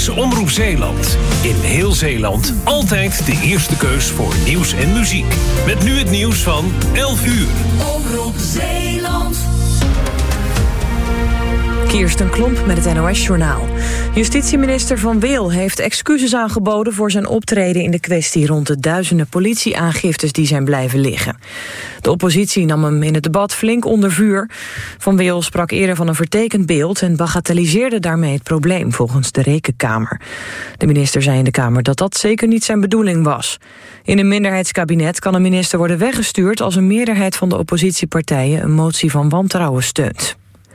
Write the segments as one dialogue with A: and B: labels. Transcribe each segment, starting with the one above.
A: is Omroep Zeeland. In heel Zeeland altijd de eerste keus voor nieuws en muziek. Met nu het nieuws van 11 uur.
B: Omroep Zeeland.
C: Kirsten Klomp met het NOS-journaal. Justitieminister Van Wil heeft excuses aangeboden voor zijn optreden in de kwestie rond de duizenden politieaangiftes die zijn blijven liggen. De oppositie nam hem in het debat flink onder vuur. Van Wil sprak eerder van een vertekend beeld en bagatelliseerde daarmee het probleem volgens de Rekenkamer. De minister zei in de Kamer dat dat zeker niet zijn bedoeling was. In een minderheidskabinet kan een minister worden weggestuurd als een meerderheid van de oppositiepartijen een motie van wantrouwen steunt.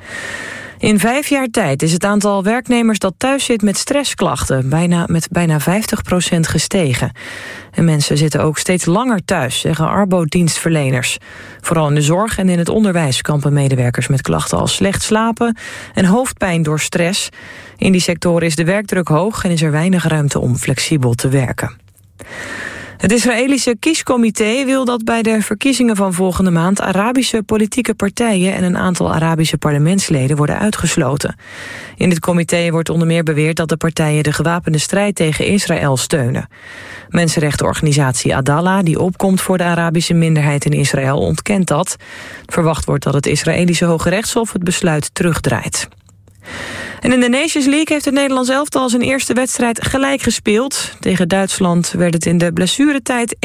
C: In 5 jaar tijd is het aantal werknemers dat thuis zit met stressklachten met bijna 50% gestegen. En mensen zitten ook steeds langer thuis, zeggen arbodienstverleners. Vooral in de zorg en in het onderwijs kampen medewerkers met klachten als slecht slapen en hoofdpijn door stress. In die sectoren is de werkdruk hoog en is er weinig ruimte om flexibel te werken. Het Israëlische kiescomité wil dat bij de verkiezingen van volgende maand Arabische politieke partijen en een aantal Arabische parlementsleden worden uitgesloten. In dit comité wordt onder meer beweerd dat de partijen de gewapende strijd tegen Israël steunen. Mensenrechtenorganisatie Adallah, die opkomt voor de Arabische minderheid in Israël, ontkent dat. Verwacht wordt dat het Israëlische Hoge Rechtshof het besluit terugdraait. En in de Nations League heeft het Nederlands elftal zijn eerste wedstrijd gelijk gespeeld. Tegen Duitsland werd het in de blessuretijd 1-1.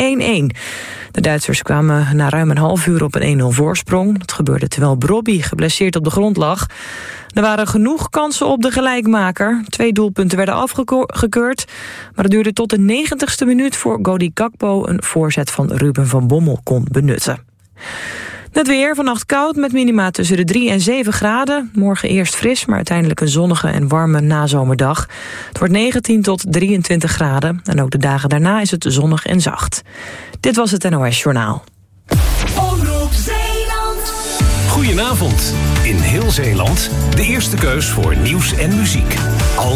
C: De Duitsers kwamen na ruim een half uur op een 1-0 voorsprong. Dat gebeurde terwijl Brobby geblesseerd op de grond lag. Er waren genoeg kansen op de gelijkmaker. 2 doelpunten werden afgekeurd. Maar het duurde tot de 90ste minuut voor Cody Gakpo een voorzet van Ruben van Bommel kon benutten. Het weer, vannacht koud met minima tussen de 3 en 7 graden. Morgen eerst fris, maar uiteindelijk een zonnige en warme nazomerdag. Het wordt 19 tot 23 graden. En ook de dagen daarna is het zonnig en zacht. Dit was het NOS Journaal.
B: Omroep Zeeland.
A: Goedenavond. In heel Zeeland de eerste keus voor nieuws en muziek. Al